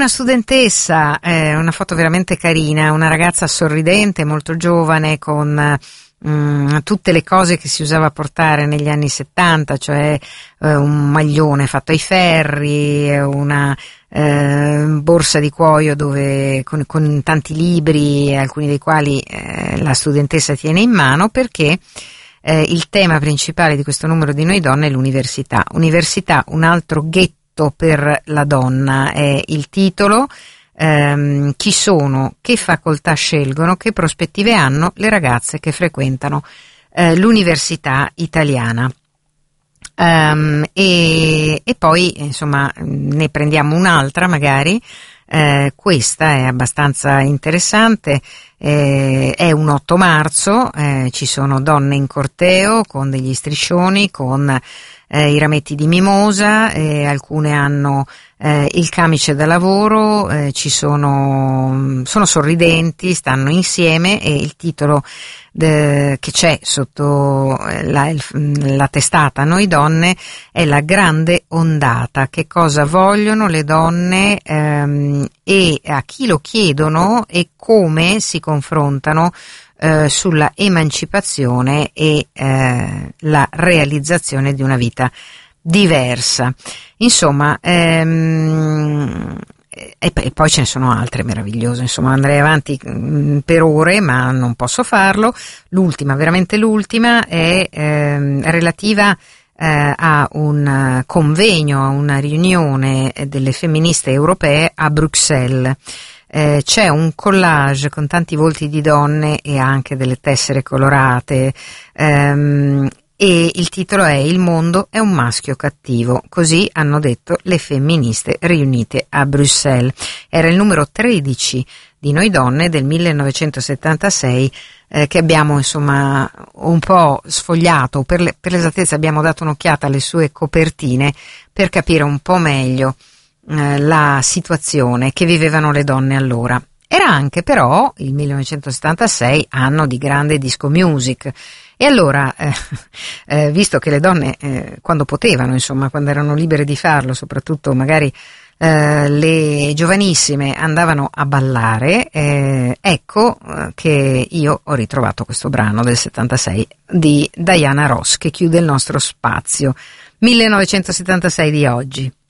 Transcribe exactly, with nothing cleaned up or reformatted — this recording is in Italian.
una studentessa, eh, una foto veramente carina, una ragazza sorridente, molto giovane, con mm, tutte le cose che si usava portare negli anni settanta, cioè eh, un maglione fatto ai ferri, una eh, borsa di cuoio dove, con, con tanti libri, alcuni dei quali eh, la studentessa tiene in mano, perché eh, il tema principale di questo numero di Noi Donne è l'università. Università, un altro ghetto per la donna, è il titolo. Ehm, chi sono, che facoltà scelgono, che prospettive hanno le ragazze che frequentano eh, l'università italiana. Um, e, e poi insomma ne prendiamo un'altra magari. Eh, questa è abbastanza interessante, eh, è un otto marzo, eh, ci sono donne in corteo con degli striscioni, con eh, i rametti di mimosa, eh, alcune hanno eh, il camice da lavoro, eh, ci sono, sono sorridenti, stanno insieme, e il titolo de, che c'è sotto la, la testata Noi Donne è La grande ondata. Che cosa vogliono le donne ehm, e a chi lo chiedono e come si confrontano eh, sulla emancipazione e eh, la realizzazione di una vita diversa. Insomma, ehm, e, e poi ce ne sono altre meravigliose, insomma andrei avanti mh, per ore, ma non posso farlo. L'ultima, veramente l'ultima, è ehm, relativa eh, a un convegno, a una riunione delle femministe europee a Bruxelles. Eh, c'è un collage con tanti volti di donne e anche delle tessere colorate, ehm, e il titolo è Il mondo è un maschio cattivo, così hanno detto le femministe riunite a Bruxelles. Era il numero tredici di Noi Donne del millenovecentosettantasei, eh, che abbiamo insomma un po' sfogliato, per, le, per l'esattezza abbiamo dato un'occhiata alle sue copertine per capire un po' meglio eh, la situazione che vivevano le donne allora. Era anche però il millenovecentosettantasei anno di grande disco music, e allora eh, eh, visto che le donne eh, quando potevano, insomma quando erano libere di farlo, soprattutto magari eh, le giovanissime andavano a ballare, eh, ecco eh, che io ho ritrovato questo brano del settantasei di Diana Ross che chiude il nostro spazio millenovecentosettantasei di oggi.